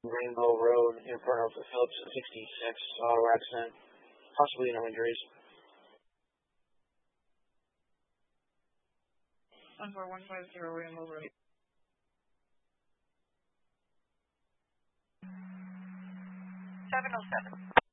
Rainbow Road in front of Phillips 66 auto accident. Possibly no injuries. 14150 Rainbow Road. 707.